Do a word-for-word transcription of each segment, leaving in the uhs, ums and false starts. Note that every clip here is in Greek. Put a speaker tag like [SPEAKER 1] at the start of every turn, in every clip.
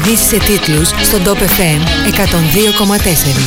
[SPEAKER 1] ειδήσεις σε τίτλους στον Top εφ εμ εκατόν δύο κόμμα τέσσερα.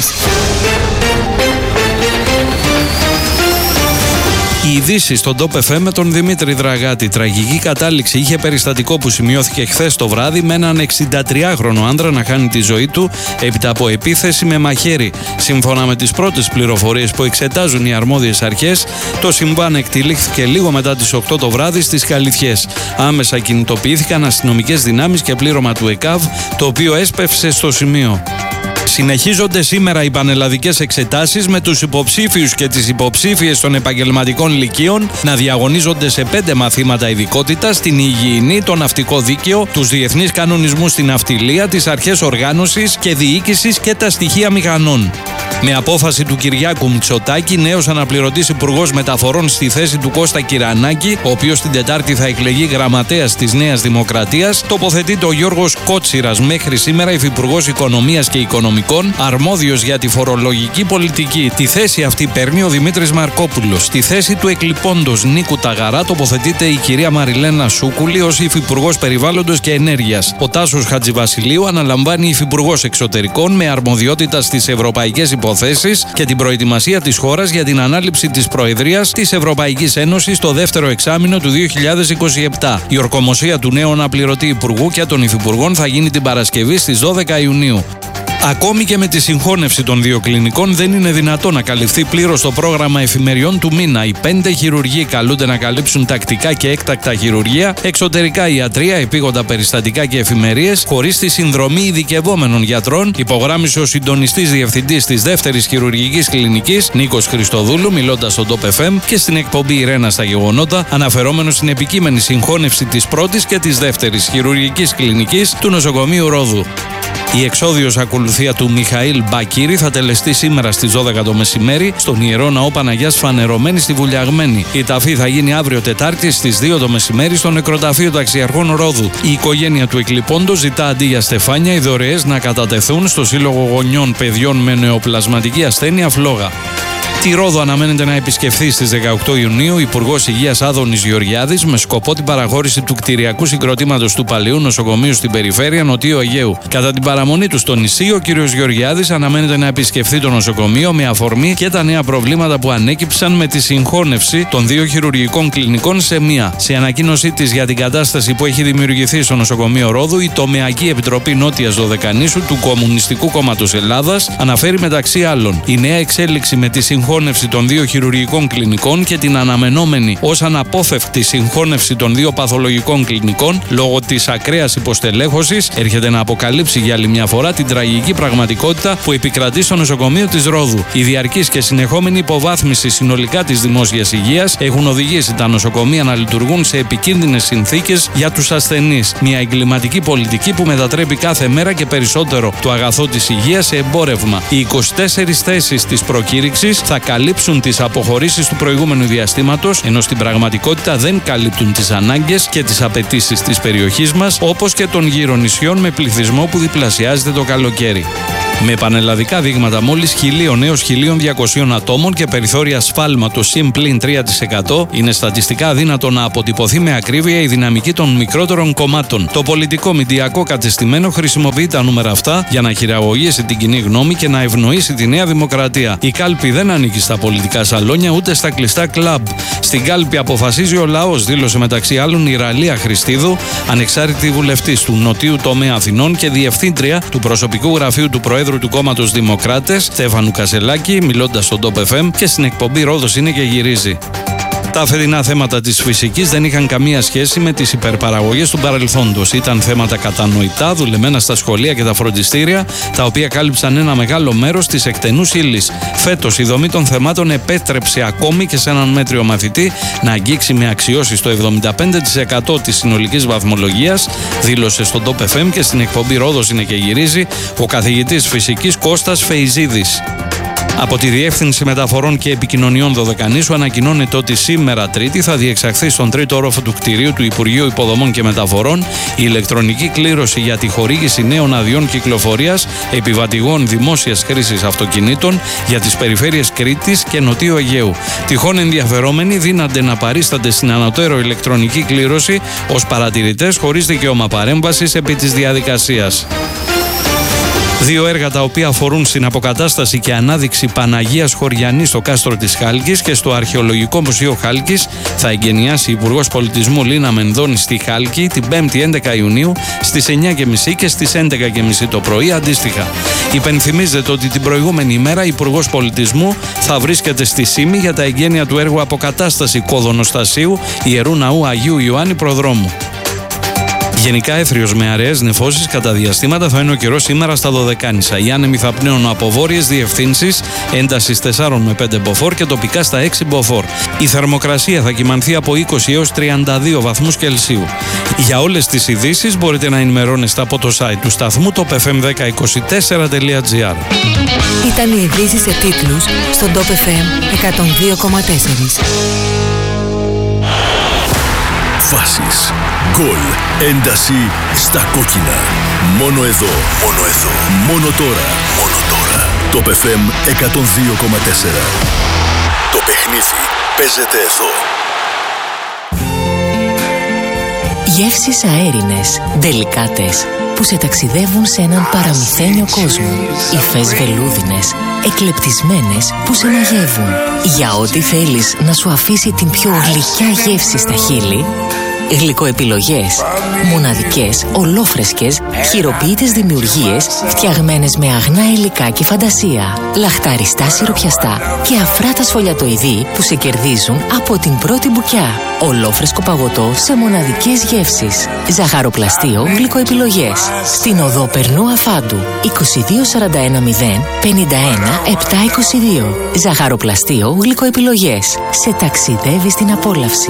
[SPEAKER 2] Οι ειδήσεις στον Top εφ εμ με τον Δημήτρη Δραγάτη. Τραγική κατάληξη είχε περιστατικό που σημειώθηκε χθες το βράδυ με έναν εξηντατριάχρονο άντρα να χάνει τη ζωή του έπειτα από επίθεση με μαχαίρι. Σύμφωνα με τις πρώτες πληροφορίες που εξετάζουν οι αρμόδιες αρχές, το συμβάν εκτυλίχθηκε λίγο μετά τις οκτώ το βράδυ στις Καλυθιές. Άμεσα κινητοποιήθηκαν αστυνομικές δυνάμεις και πλήρωμα του ΕΚΑΒ, το οποίο έσπευσε στο σημείο. Συνεχίζονται σήμερα οι πανελλαδικές εξετάσεις με τους υποψήφιους και τις υποψήφιες των επαγγελματικών λυκείων να διαγωνίζονται σε πέντε μαθήματα ειδικότητας: την υγιεινή, το ναυτικό δίκαιο, τους διεθνείς κανονισμούς στην ναυτιλία, τις αρχές οργάνωσης και διοίκησης και τα στοιχεία μηχανών. Με απόφαση του Κυριάκου Μητσοτάκη, νέος αναπληρωτής υπουργός μεταφορών στη θέση του Κώστα Κυρανάκη, ο οποίος την Τετάρτη θα εκλεγεί γραμματέας της Νέας Δημοκρατίας, τοποθετείται ο Γιώργος Κότσιρας, μέχρι σήμερα υφυπουργός Οικονομίας και Οικονομικών, αρμόδιος για τη φορολογική πολιτική. Τη θέση αυτή παίρνει ο Δημήτρης Μαρκόπουλος. Στη θέση του εκλειπώντος Νίκου Ταγαρά τοποθετείται η κυρία Μαριλένα Σούκουλη ως υφυπουργός Περιβάλλοντος και Ενέργειας. Ο Τάσος Χατζηβασιλείου αναλαμβάνει υφυπουργός Εξωτερικών με αρμοδιότητα στις ευρωπαϊκές υποθέσεις και την προετοιμασία της χώρας για την ανάληψη της Προεδρίας της Ευρωπαϊκής Ένωσης το δεύτερο εξάμηνο του δύο χιλιάδες είκοσι επτά. Η ορκομοσία του νέου αναπληρωτή υπουργού και των υφυπουργών θα γίνει την Παρασκευή στις δώδεκα Ιουνίου. Ακόμη και με τη συγχώνευση των δύο κλινικών δεν είναι δυνατό να καλυφθεί πλήρως το πρόγραμμα εφημεριών του μήνα. Οι πέντε χειρουργοί καλούνται να καλύψουν τακτικά και έκτακτα χειρουργία, εξωτερικά ιατρία, επίγοντα περιστατικά και εφημερίες, χωρίς τη συνδρομή ειδικευόμενων γιατρών, υπογράμμισε ο συντονιστής διευθυντής της δεύτερης χειρουργικής κλινικής, Νίκος Χριστοδούλου, μιλώντας στον Top εφ εμ και στην εκπομπή Ιρένα στα Γεγονότα, αναφερόμενος στην επικείμενη συγχώνευση της πρώτης και της δεύτερης χειρουργικής κλινικής του νοσοκομείου Ρόδου. Η εξόδιος ακολουθία του Μιχαήλ Μπακύρη θα τελεστεί σήμερα στις δώδεκα το μεσημέρι στον Ιερό Ναό Παναγιάς Φανερωμένη στη Βουλιαγμένη. Η ταφή θα γίνει αύριο Τετάρτη στις δύο το μεσημέρι στο νεκροταφείο Ταξιαρχών Ρόδου. Η οικογένεια του εκλειπώντος ζητά αντί για στεφάνια οι δωρεές να κατατεθούν στο Σύλλογο Γονιών Παιδιών με Νεοπλασματική Ασθένεια Φλόγα. Τη Ρόδο αναμένεται να επισκεφθεί στις δεκαοκτώ Ιουνίου Υπουργός Υγείας Άδωνης Γεωργιάδης με σκοπό την παραχώρηση του κτηριακού συγκροτήματος του Παλαιού Νοσοκομείου στην περιφέρεια Νοτιού Αιγαίου. Κατά την παραμονή του στο νησί, ο κ. Γεωργιάδης αναμένεται να επισκεφθεί το νοσοκομείο με αφορμή και τα νέα προβλήματα που ανέκυψαν με τη συγχώνευση των δύο χειρουργικών κλινικών σε μία. Σε ανακοίνωσή της για την κατάσταση που έχει δημιουργηθεί στο νοσοκομείο Ρόδου, η Τομεακή Επιτροπή Νότιας Δωδεκανήσου του Κομμουνιστικού Κόμματος Ελλάδας αναφέρει μεταξύ άλλων η νέα εξέλιξη με τη συγχώνευση των δύο χειρουργικών κλινικών και την αναμενόμενη ως αναπόφευκτη συγχώνευση των δύο παθολογικών κλινικών λόγω της ακραίας υποστελέχωσης έρχεται να αποκαλύψει για άλλη μια φορά την τραγική πραγματικότητα που επικρατεί στο νοσοκομείο της Ρόδου. Η διαρκής και συνεχόμενη υποβάθμιση συνολικά της δημόσιας υγείας έχουν οδηγήσει τα νοσοκομεία να λειτουργούν σε επικίνδυνες συνθήκες για τους ασθενείς. Μια εγκληματική πολιτική που μετατρέπει κάθε μέρα και περισσότερο το αγαθό της υγείας σε εμπόρευμα. Οι είκοσι τέσσερις θέσεις της προκήρυξης θα καλύψουν τις αποχωρήσεις του προηγούμενου διαστήματος, ενώ στην πραγματικότητα δεν καλύπτουν τις ανάγκες και τις απαιτήσεις της περιοχής μας, όπως και των γύρω νησιών με πληθυσμό που διπλασιάζεται το καλοκαίρι. Με πανελλαδικά δείγματα μόλις χίλιων έως χίλια διακόσια ατόμων και περιθώρια σφάλματος συν πλην τρία τοις εκατό, είναι στατιστικά αδύνατο να αποτυπωθεί με ακρίβεια η δυναμική των μικρότερων κομμάτων. Το πολιτικό μηντιακό κατεστημένο χρησιμοποιεί τα νούμερα αυτά για να χειραγωγήσει την κοινή γνώμη και να ευνοήσει τη Νέα Δημοκρατία. Η κάλπη δεν ανήκει στα πολιτικά σαλόνια ούτε στα κλειστά κλαμπ. Στην κάλπη αποφασίζει ο λαός, δήλωσε μεταξύ άλλων η Ραλία Χριστίδου, ανεξάρτητη βουλευτής του Νοτίου Τομέα Αθηνών και διευθύντρια του προσωπικού γραφείου του Προέδρου του κόμματος Δημοκράτες, Στέφανου Κασελάκη, μιλώντας στον Top εφ εμ και στην εκπομπή Ρόδος είναι και γυρίζει. Τα φετινά θέματα της φυσικής δεν είχαν καμία σχέση με τις υπερπαραγωγές του παρελθόντος. Ήταν θέματα κατανοητά, δουλεμένα στα σχολεία και τα φροντιστήρια, τα οποία κάλυψαν ένα μεγάλο μέρος της εκτενούς ύλης. Φέτος η δομή των θεμάτων επέτρεψε ακόμη και σε έναν μέτριο μαθητή να αγγίξει με αξιώσεις το εβδομήντα πέντε τοις εκατό της συνολικής βαθμολογίας, δήλωσε στον Top εφ εμ και στην εκπομπή Ρόδος είναι και γυρίζει ο καθηγητής φυσικής Κώστας Φεϊζίδης. Από τη Διεύθυνση Μεταφορών και Επικοινωνιών Δωδεκανήσου ανακοινώνεται ότι σήμερα Τρίτη θα διεξαχθεί στον τρίτο όροφο του κτηρίου του Υπουργείου Υποδομών και Μεταφορών η ηλεκτρονική κλήρωση για τη χορήγηση νέων αδειών κυκλοφορίας επιβατηγών δημόσιας χρήσης αυτοκινήτων για τις περιφέρειες Κρήτης και Νοτίου Αιγαίου. Τυχόν ενδιαφερόμενοι δύνανται να παρίστανται στην ανωτέρω ηλεκτρονική κλήρωση ως παρατηρητές χωρίς δικαίωμα παρέμβασης επί της διαδικασίας. Δύο έργα τα οποία αφορούν στην αποκατάσταση και ανάδειξη Παναγίας Χωριανής στο κάστρο της Χάλκης και στο Αρχαιολογικό Μουσείο Χάλκης θα εγκαινιάσει η Υπουργός Πολιτισμού Λίνα Μενδώνη στη Χάλκη την πέμπτη έντεκα Ιουνίου στις εννιά και μισή και στις έντεκα και μισή το πρωί αντίστοιχα. Υπενθυμίζεται ότι την προηγούμενη ημέρα η Υπουργός Πολιτισμού θα βρίσκεται στη Σύμη για τα εγγένεια του έργου Αποκατάσταση Κόδωνοστασίου Ιερού Ναού Αγίου Ιωάννη Προδρόμου. Γενικά έθριος με αραιές νεφώσεις κατά διαστήματα θα είναι ο καιρός σήμερα στα Δωδεκάνησα. Οι άνεμοι θα πνέουν από βόρειες διευθύνσεις έντασης τεσσάρων με πέντε μποφόρ και τοπικά στα έξι μποφόρ. Η θερμοκρασία θα κυμανθεί από είκοσι έως τριάντα δύο βαθμούς Κελσίου. Για όλες τις ειδήσεις μπορείτε να ενημερώνεστε από το site του σταθμού top f m δέκα είκοσι τέσσερα τελεία gr.
[SPEAKER 1] Ήταν οι ειδήσεις σε τίτλους στον Top εφ εμ εκατόν δύο κόμμα τέσσερα.
[SPEAKER 3] Φάσεις, γκολ, ένταση στα κόκκινα. Μόνο εδώ, μόνο εδώ, μόνο τώρα, μόνο τώρα. Top εφ εμ εκατόν δύο κόμμα τέσσερα. Το παιχνίδι παίζεται εδώ.
[SPEAKER 4] Γεύσεις αέρινες, ντελικάτες, που σε ταξιδεύουν σε έναν παραμυθένιο κόσμο. Υφές βελούδινες, εκλεπτισμένες που σε μαγεύουν. Για ό,τι θέλεις να σου αφήσει την πιο γλυκιά γεύση στα χείλη, γλυκοεπιλογές. Μοναδικές, ολόφρεσκες, χειροποίητες δημιουργίες φτιαγμένες με αγνά υλικά και φαντασία. Λαχταριστά σιροπιαστά και αφράτα σφολιατοειδή που σε κερδίζουν από την πρώτη μπουκιά. Ολόφρεσκο παγωτό σε μοναδικές γεύσεις. Ζαχαροπλαστείο γλυκοεπιλογές. Στην οδό Περνού Αφάντου είκοσι δύο σαράντα ένα μηδέν πενήντα ένα επτακόσια είκοσι δύο. Ζαχαροπλαστείο γλυκοεπιλογές. Σε ταξιδεύει στην απόλαυση.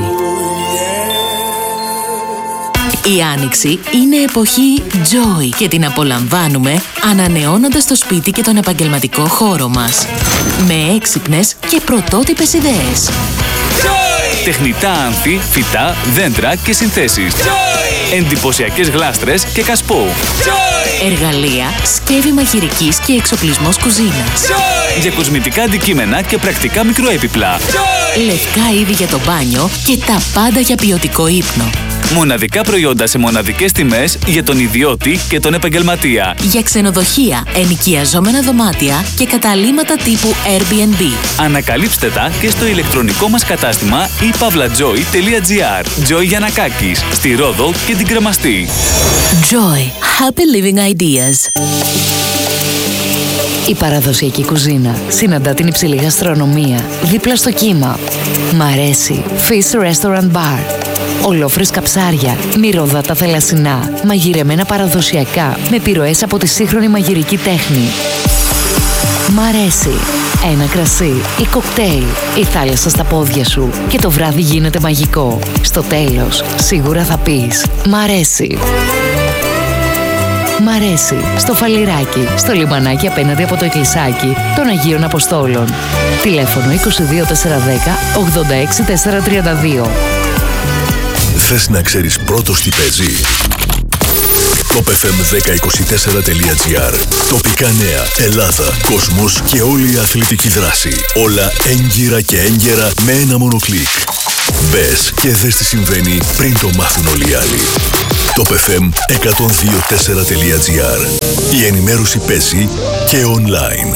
[SPEAKER 4] Η Άνοιξη είναι εποχή Joy και την απολαμβάνουμε ανανεώνοντας το σπίτι και τον επαγγελματικό χώρο μας. Με έξυπνες και πρωτότυπες ιδέες.
[SPEAKER 5] Joy! Τεχνητά άνθη, φυτά, δέντρα και συνθέσεις. Joy! Εντυπωσιακές γλάστρες και κασπό. Joy!
[SPEAKER 4] Εργαλεία, σκεύη μαγειρικής και εξοπλισμός κουζίνας.
[SPEAKER 5] Joy! Για κοσμητικά αντικείμενα και πρακτικά μικροέπιπλα.
[SPEAKER 4] Joy! Λευκά είδη για το μπάνιο και τα πάντα για ποιοτικό ύπνο.
[SPEAKER 5] Μοναδικά προϊόντα σε μοναδικές τιμές για τον ιδιώτη και τον επαγγελματία.
[SPEAKER 4] Για ξενοδοχεία, ενοικιαζόμενα δωμάτια και καταλύματα τύπου Airbnb.
[SPEAKER 5] Ανακαλύψτε τα και στο ηλεκτρονικό μας κατάστημα i pavlajoy τελεία gr. Joy Γιαννακάκης, στη Ρόδο και την Κρεμαστή.
[SPEAKER 4] Joy. Happy living ideas. Η παραδοσιακή κουζίνα συναντά την υψηλή γαστρονομία δίπλα στο κύμα. Μ' αρέσει Fish Restaurant Bar. Ολόφρεσκα ψάρια, μυρωδάτα θαλασσινά, μαγειρεμένα παραδοσιακά με επιρροές από τη σύγχρονη μαγειρική τέχνη. Μ' αρέσει ένα κρασί ή κοκτέιλ, η θάλασσα στα πόδια σου και το βράδυ γίνεται μαγικό. Στο τέλος, σίγουρα θα πεις «Μ' αρέσει». Μ' αρέσει στο Φαλιράκι, στο λιμανάκι απέναντι από το εκκλησάκι των Αγίων Αποστόλων. Τηλέφωνο είκοσι δύο τετρακόσια δέκα ογδόντα έξι τετρακόσια τριάντα δύο.
[SPEAKER 3] Θες να ξέρεις πρώτος τι παίζει? top f m δέκα είκοσι τέσσερα τελεία gr. Τοπικά νέα, Ελλάδα, κόσμος και όλη η αθλητική δράση. Όλα έγκυρα και έγκαιρα με ένα μόνο κλικ. Μπες και δες τι συμβαίνει πριν το μάθουν όλοι οι άλλοι. top f m εκατόν δύο τέσσερα τελεία gr. Η ενημέρωση παίζει και online.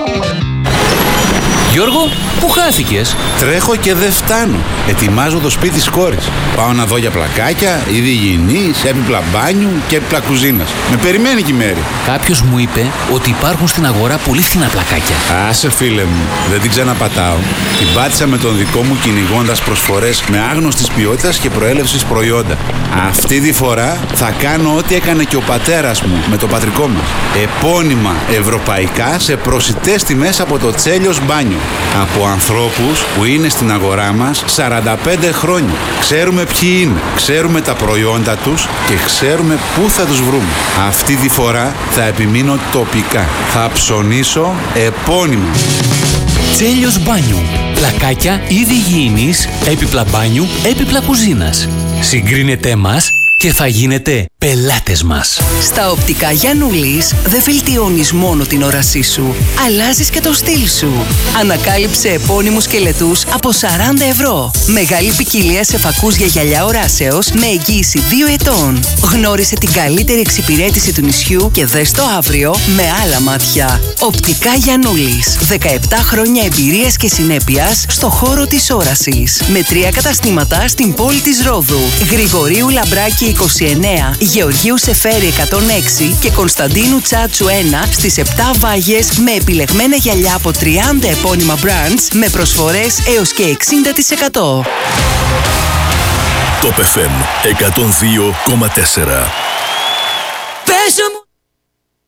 [SPEAKER 6] Γιώργο, πού χάθηκες?
[SPEAKER 7] Τρέχω και δεν φτάνω. Ετοιμάζω το σπίτι της κόρης. Πάω να δω για πλακάκια, είδη υγιεινής, έπιπλα μπάνιου και έπιπλα κουζίνας. Με περιμένει και η Μέρη.
[SPEAKER 6] Κάποιος μου είπε ότι υπάρχουν στην αγορά πολύ φθηνά πλακάκια.
[SPEAKER 7] Άσε φίλε μου, δεν την ξαναπατάω. Την πάτησα με τον δικό μου κυνηγώντας προσφορές με άγνωστης ποιότητας και προέλευσης προϊόντα. Αυτή τη φορά θα κάνω ό,τι έκανε και ο πατέρας μου με το πατρικό μας. Επώνυμα ευρωπαϊκά σε προσιτές τιμές από το Τσέλιος Μπάνιο. Από ανθρώπους που είναι στην αγορά μας σαράντα πέντε χρόνια. Ξέρουμε ποιοι είναι, ξέρουμε τα προϊόντα τους και ξέρουμε πού θα τους βρούμε. Αυτή τη φορά θα επιμείνω τοπικά. Θα ψωνίσω επώνυμα.
[SPEAKER 6] Τσέλιος Μπάνιου. Πλακάκια, είδη υγιεινής, έπιπλα μπάνιου, έπιπλα κουζίνας. Συγκρίνετε μας και θα γίνετε πελάτες μας.
[SPEAKER 8] Στα οπτικά Γιαννούλης δεν βελτιώνεις μόνο την όρασή σου, αλλάζεις και το στυλ σου. Ανακάλυψε επώνυμους σκελετούς από σαράντα ευρώ. Μεγάλη ποικιλία σε φακούς για γυαλιά οράσεως με εγγύηση δύο ετών. Γνώρισε την καλύτερη εξυπηρέτηση του νησιού και δες το αύριο με άλλα μάτια. Οπτικά Γιαννούλης. δεκαεπτά χρόνια εμπειρίας και συνέπειας στο χώρο της όρασης. Με τρία καταστήματα στην πόλη της Ρόδου. Γρηγορίου Λαμπράκη είκοσι εννέα, Γεωργίου Σεφέρη εκατόν έξι και Κωνσταντίνου Τσάτσου ένα στις επτά Βάγες με επιλεγμένα γυαλιά από τριάντα επώνυμα brands με προσφορές έως και εξήντα τοις εκατό.
[SPEAKER 3] Top εφ εμ εκατόν δύο κόμμα τέσσερα.